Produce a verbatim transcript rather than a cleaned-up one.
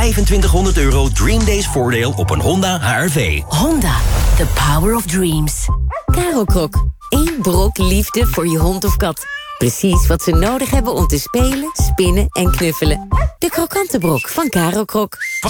vijfentwintighonderd euro Dream Days voordeel op een Honda H R V. Honda, the power of dreams. Karo Krok, één brok liefde voor je hond of kat. Precies wat ze nodig hebben om te spelen, spinnen en knuffelen. De krokante brok van Karo Krok.